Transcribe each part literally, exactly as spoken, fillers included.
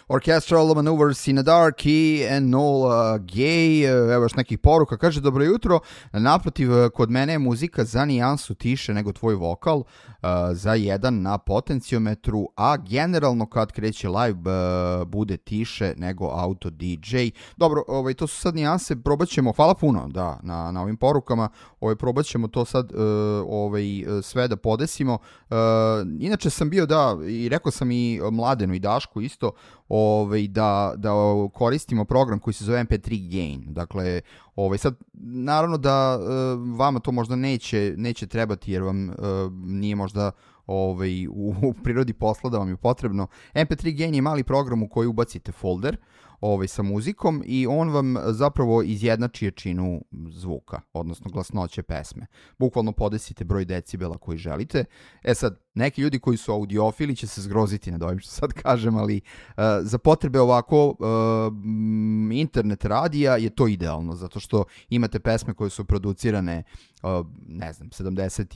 Orchestral Maneuvers in the Dark i Enola Gay. Evo još nekih poruka. Kaže, dobro jutro. Naprotiv, kod mene je muzika za nijansu tiše nego tvoj vokal, za jedan na potenciometru, a generalno kad kreće live bude tiše nego auto D J. Dobro, ovaj, to su sad nijanse, probat ćemo, hvala puno da, na, na ovim porukama, ovaj, probat ćemo to sad ovaj, sve da podesimo. Inače sam bio, da, i rekao sam i Mladenu i Dašku isto, ovaj, da, da koristimo program koji se zove M P tri Gain. Dakle, ovaj, sad, naravno da uh, vama to možda neće, neće trebati jer vam uh, nije možda ovaj, u, u prirodi posla da vam je potrebno. M P tri Gain je mali program u koji ubacite folder ovaj, sa muzikom i on vam zapravo izjednači jačinu zvuka, odnosno glasnoće pesme. Bukvalno podesite broj decibela koji želite. E sad, neki ljudi koji su audiofili će se zgroziti nad ovim što sad kažem, ali uh, za potrebe ovako uh, internet radija je to idealno, zato što imate pesme koje su producirane uh, ne znam, sedamdeset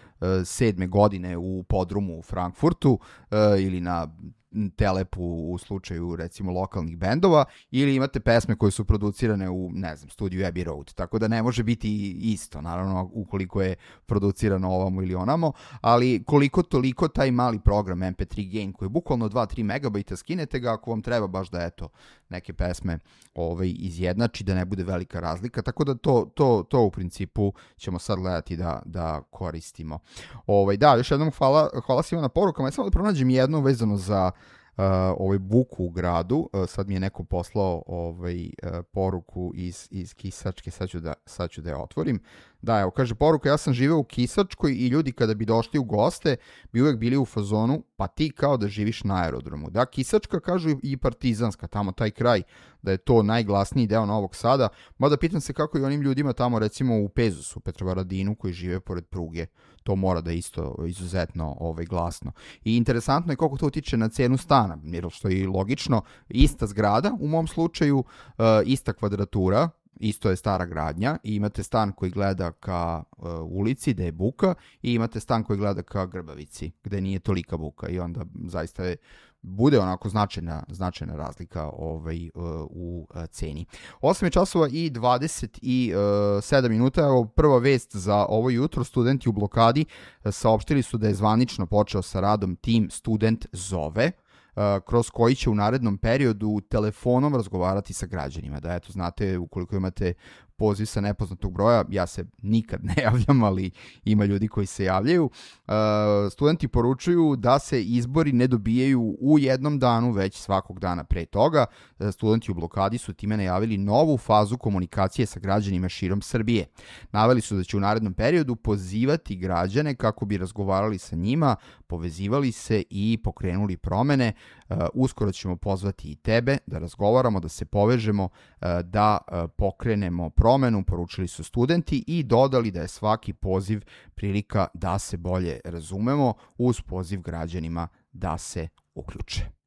sedme godine u podrumu u Frankfurtu uh, ili na Telepu u slučaju recimo lokalnih bendova, ili imate pesme koje su producirane u, ne znam, studiju Abbey Road, tako da ne može biti isto, naravno ukoliko je producirano ovamo ili onamo, ali koliko toliko taj mali program M P tri Gain koji je bukvalno dva do tri megabajta, skinete ga ako vam treba baš da eto neke pesme ovaj, izjednači, da ne bude velika razlika, tako da to, to, to u principu ćemo sad gledati da, da koristimo. Ovaj, da, još jednom hvala, hvala svima na porukama. Ja samo da pronađem jednu vezano za Uh, ovaj buku u gradu. Uh, sad mi je neko poslao ovaj, uh, poruku iz, iz Kisačke, sad ću, da, sad ću da je otvorim. Da, evo, kaže poruka, ja sam živeo u Kisačkoj i ljudi kada bi došli u goste bi uvek bili u fazonu, pa ti kao da živiš na aerodromu. Da, Kisačka, kažu i Partizanska, tamo taj kraj, da je to najglasniji deo Novog Sada, mada pitam se kako i onim ljudima tamo recimo u Pezusu, Petrovaradinu, koji žive pored pruge, to mora da je isto izuzetno ovaj, glasno. I interesantno je koliko to utiče na cenu stana, jer što je logično, ista zgrada, u mom slučaju, uh, ista kvadratura, isto je stara gradnja i imate stan koji gleda ka uh, ulici gde je buka i imate stan koji gleda ka Grbavici gde nije tolika buka i onda zaista je bude onako značajna, značajna razlika ovaj, uh, u uh, ceni. osam je časova i dvadeset sedam minuta. Evo, prva vest za ovo jutro. Studenti u blokadi uh, saopštili su da je zvanično počeo sa radom tim Student zove, Uh, kroz koji će u narednom periodu telefonom razgovarati sa građanima. Da, eto, znate, ukoliko imate poziv sa nepoznatog broja, ja se nikad ne javljam, ali ima ljudi koji se javljaju. Uh, studenti poručuju da se izbori ne dobijaju u jednom danu, već svakog dana pre toga. Uh, studenti u blokadi su time najavili novu fazu komunikacije sa građanima širom Srbije. Naveli su da će u narednom periodu pozivati građane kako bi razgovarali sa njima, povezivali se i pokrenuli promene. Uh, uskoro ćemo pozvati i tebe da razgovaramo, da se povežemo, uh, da uh, pokrenemo promenu, poručili su studenti i dodali da je svaki poziv prilika da se bolje razumemo uz poziv građanima da se uključe.